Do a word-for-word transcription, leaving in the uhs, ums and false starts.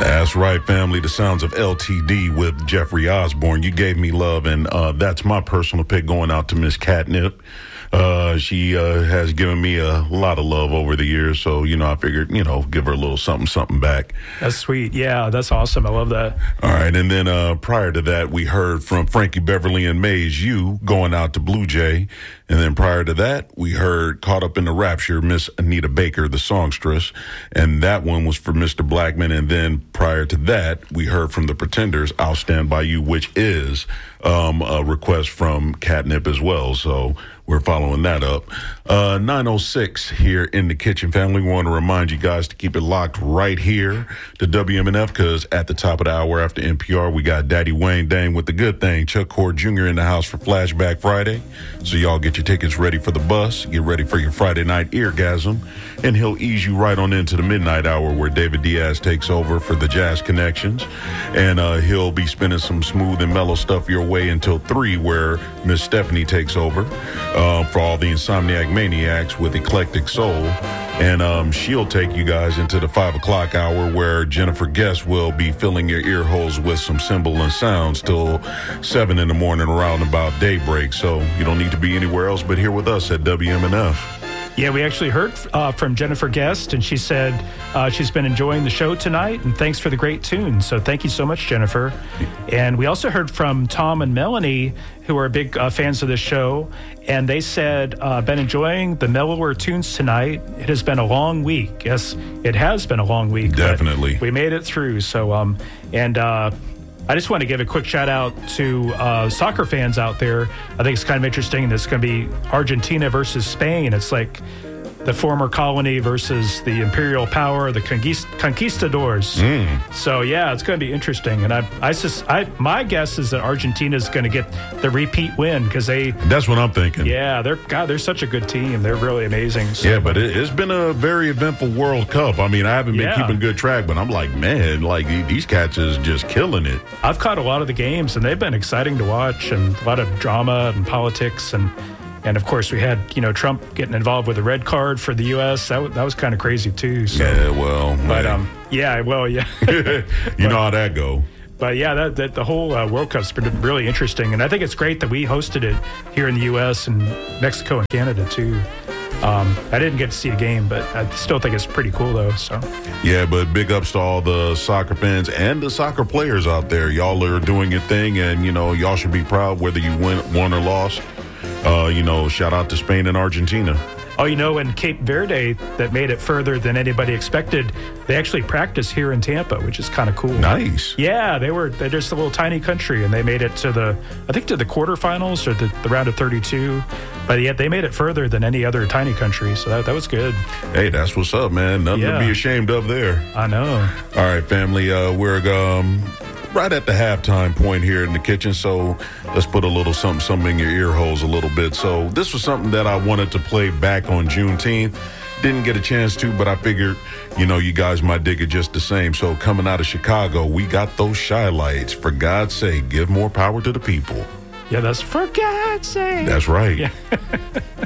That's right, family. The sounds of L T D with Jeffrey Osborne. You gave me love, and uh, that's my personal pick going out to Miss Catnip. Uh, she uh, has given me a lot of love over the years, so, you know, I figured, you know, give her a little something, something back. That's sweet. Yeah, that's awesome. I love that. All right, and then uh, prior to that, we heard from Frankie Beverly and Maze You going out to Blue Jay. And then prior to that, we heard Caught Up in the Rapture, Miss Anita Baker, the songstress. And that one was for Mister Blackman. And then prior to that, we heard from the Pretenders, I'll Stand By You, which is um, a request from Catnip as well. So we're following that up. Uh, nine oh six here in the kitchen, family. We want to remind you guys to keep it locked right here to W M N F, because at the top of the hour after N P R, we got Daddy Wayne Dang with the good thing. Chuck Cord Junior in the house for Flashback Friday. So y'all get your tickets ready for the bus. Get ready for your Friday night eargasm. And he'll ease you right on into the midnight hour where David Diaz takes over for the Jazz Connections. And uh, he'll be spinning some smooth and mellow stuff your way until three, where Miss Stephanie takes over uh, for all the Insomniac Maniacs with Eclectic Soul. And um, she'll take you guys into the five o'clock hour where Jennifer Guest will be filling your ear holes with some cymbal and sounds till seven in the morning around about daybreak. So you don't need to be anywhere else but here with us at W M N F. Yeah, we actually heard uh, from Jennifer Guest, and she said uh, she's been enjoying the show tonight, and thanks for the great tune. So thank you so much, Jennifer. And we also heard from Tom and Melanie, who are big uh, fans of this show, and they said, uh, been enjoying the mellower tunes tonight. It has been a long week. Yes, it has been a long week. Definitely. We made it through. So, um, and uh, I just want to give a quick shout out to uh, soccer fans out there. I think it's kind of interesting. It's going to be Argentina versus Spain. It's like the former colony versus the imperial power, the conquist- conquistadors. Mm. So yeah, it's going to be interesting. And I, I, sus- I, my guess is that Argentina is going to get the repeat win because they. That's what I'm thinking. Yeah, they're God. They're such a good team. They're really amazing. So. Yeah, but it, it's been a very eventful World Cup. I mean, I haven't been yeah. keeping good track, but I'm like, man, like these cats is just killing it. I've caught a lot of the games, and they've been exciting to watch, and a lot of drama and politics and. And, of course, we had, you know, Trump getting involved with a red card for the U S That, w- that was kind of crazy, too. So. Yeah, well, But, man. um, yeah, well, yeah. you but, know how that go. But, yeah, that, that the whole uh, World Cup's been really interesting. And I think it's great that we hosted it here in the U S and Mexico and Canada, too. Um, I didn't get to see a game, but I still think it's pretty cool, though. So, yeah, but big ups to all the soccer fans and the soccer players out there. Y'all are doing your thing, and, you know, y'all should be proud whether you win, won or lost. Uh, you know, shout out to Spain and Argentina. Oh, you know, in Cape Verde, that made it further than anybody expected. They actually practice here in Tampa, which is kind of cool. Nice. Yeah, they were they're just a little tiny country, and they made it to the, I think, to the quarterfinals or the, the round of thirty-two. But yet they made it further than any other tiny country, so that, that was good. Hey, that's what's up, man. Nothing yeah. to be ashamed of there. I know. All right, family, uh, we're um, right at the halftime point here in the kitchen, so let's put a little something, something in your ear holes a little bit. So this was something that I wanted to play back on Juneteenth. Didn't get a chance to, but I figured, you know, you guys might dig it just the same. So coming out of Chicago, we got those Shy Lights. For God's sake, give more power to the people. Yeah, that's for God's sake. That's right. Yeah.